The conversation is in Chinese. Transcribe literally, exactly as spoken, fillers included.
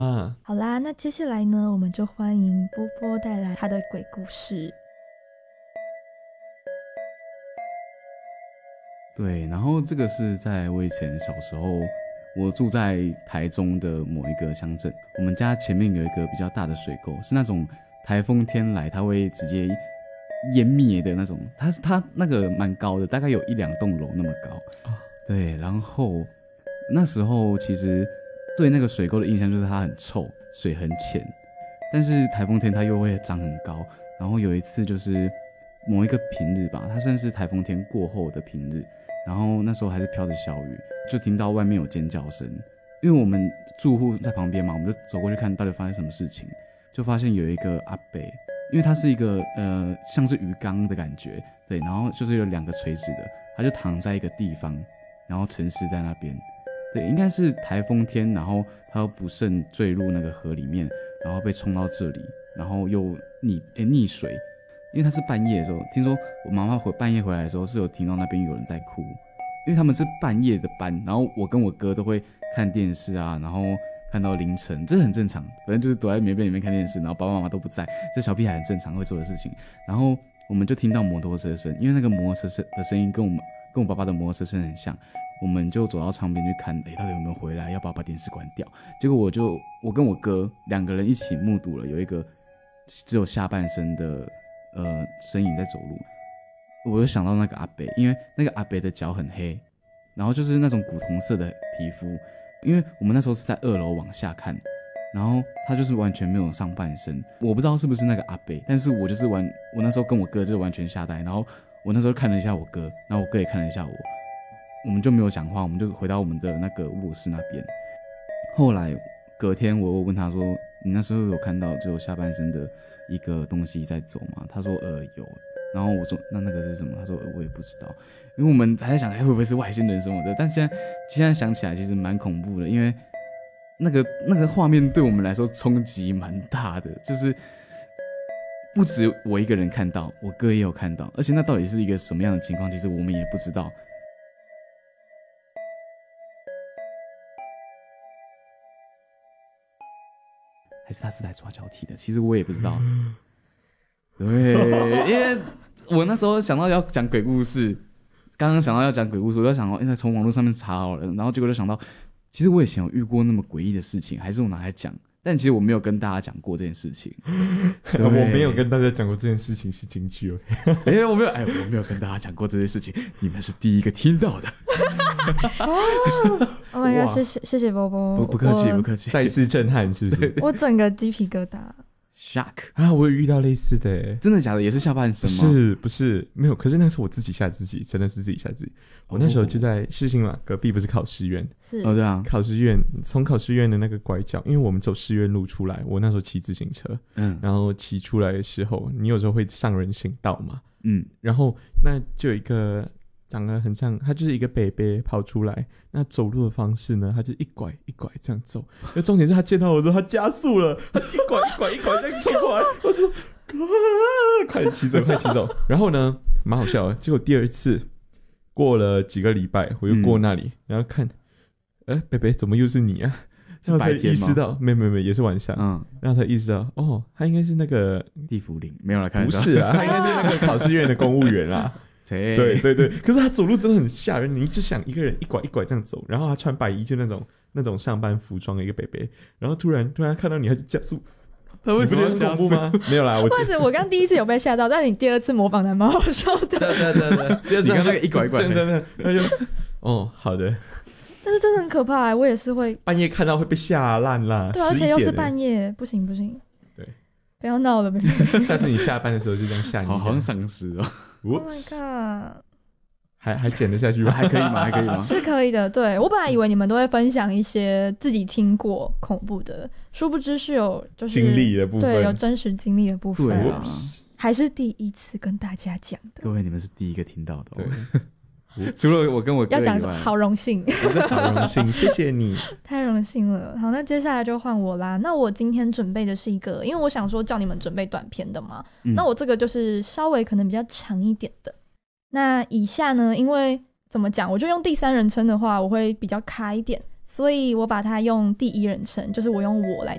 啊。 好啦，那接下来呢，我们就欢迎波波带来他的鬼故事。 对，然后这个是在我以前小时候，我住在台中的某一个乡镇，我们家前面有一个比较大的水沟，是那种台风天来它会直接湮灭的那种，它是它那个蛮高的，大概有一两栋楼那么高。 哦， 对，然后那时候其实对那个水沟的印象就是它很臭，水很浅，但是台风天它又会长很高。然后有一次就是某一个平日吧，它算是台风天过后的平日，然后那时候还是飘着小雨，就听到外面有尖叫声，因为我们住户在旁边嘛，我们就走过去看到底发生什么事情，就发现有一个阿伯，因为它是一个呃像是鱼缸的感觉，对，然后就是有两个垂直的，他就躺在一个地方，然后沉尸在那边，对，应该是台风天，然后他又不慎坠入那个河里面，然后被冲到这里，然后又溺诶溺水。因为他是半夜的时候，听说我妈妈回半夜回来的时候是有听到那边有人在哭，因为他们是半夜的班，然后我跟我哥都会看电视啊，然后看到凌晨，这很正常，反正就是躲在棉被里面看电视，然后爸爸妈妈都不在，这小屁孩很正常会做的事情。然后我们就听到摩托车声，因为那个摩托车声的声音跟我们跟我爸爸的摩托车声很像，我们就走到窗边去看，诶，到底有没有回来，要不要把电视关掉？结果我就我跟我哥两个人一起目睹了有一个只有下半身的呃身影在走路，我就想到那个阿伯，因为那个阿伯的脚很黑，然后就是那种古铜色的皮肤，因为我们那时候是在二楼往下看，然后他就是完全没有上半身，我不知道是不是那个阿伯，但是我就是完，我那时候跟我哥就完全吓呆，然后我那时候看了一下我哥，然后我哥也看了一下我，我们就没有讲话，我们就回到我们的那个卧室那边。后来隔天我又问他说，你那时候有看到只有下半身的一个东西在走吗？他说呃有。然后我说那那个是什么？他说、呃、我也不知道，因为我们还在想哎会不会是外星人什么的，但现在现在想起来其实蛮恐怖的，因为那个那个画面对我们来说冲击蛮大的，就是不止我一个人看到，我哥也有看到，而且那到底是一个什么样的情况，其实我们也不知道。还是他是来抓交替的，其实我也不知道。对，因为我那时候想到要讲鬼故事，刚刚想到要讲鬼故事，我就想到应该从网络上面查好了，然后结果就想到，其实我以前有遇过那么诡异的事情，还是我拿来讲，但其实我没有跟大家讲过这件事情。 我没有跟大家讲过这件事情是金句哦。 哎、欸，我没有，哎、欸，我没有跟大家讲过这件事情，你们是第一个听到的。 Oh my god！ 谢谢谢谢波波， 不不客气不客气， 再次震撼是不是？ 我整个鸡皮疙瘩。 shock 啊！我有遇到类似的耶， 真的假的？也是下半身吗？ 不是不是，没有。可是那是我自己吓自己，真的是自己吓自己。我那时候就在世新嘛，隔壁不是考试院？ 是哦，对啊， 考试院从考试院的那个拐角，因为我们走试院路出来，我那时候骑自行车，嗯，然后骑出来的时候，你有时候会上人行道嘛，嗯，然后那就有一个长得很像，他就是一个北北跑出来，那走路的方式呢，他就一拐一拐这样走。那重点是他见到我之后，他加速了，他一拐一拐一拐这样冲过来，我就啊，快骑走，快骑走。然后呢，蛮好笑的。结果第二次过了几个礼拜，我又过那里，嗯、然后看，哎、欸，北北怎么又是你啊？ 是白天吗？ 意识到，没没没，也是晚上。嗯，然后才意识到，哦，他应该是那个地府灵，没有来看， 不是啊，他应该是那个考试院的公务员啦。对对对，可是他走路真的很吓人，你只想一个人一拐一拐这样走，然后他穿白衣，就那种那种上班服装的一个北北，然后突然突然看到你，他就加速。他为什么要加速吗？没有啦，我不好意思，我刚第一次有被吓到，但你第二次模仿的蛮好笑的。 对对对对，第二次那个一拐一拐， 真的真的，他就哦好的。 但是真的很可怕、欸，我也是会半夜看到会被吓烂啦。 对，而且又是半夜，不行不行。 对， 不要闹了， 下次你下班的时候就这样吓你， 好好像丧尸哦。 Oh my god！ 还还剪得下去吗？ 还可以吗？还可以吗？ 是可以的。对，我本来以为你们都会分享一些自己听过恐怖的，殊不知是有就是经历的部分， 对，有真实经历的部分。 对啊， 还是第一次跟大家讲的。 各位，你们是第一个听到的、哦。对，除了我跟我哥以外， 要讲什么？好荣幸， 好荣幸，谢谢你， 太荣幸了。好，那接下来就换我啦。那我今天准备的是一个，因为我想说叫你们准备短篇的嘛，嗯、那我这个就是稍微可能比较长一点的。那以下呢，因为怎么讲，我就用第三人称的话，我会比较卡一点， 所以我把它用第一人称，就是我用我来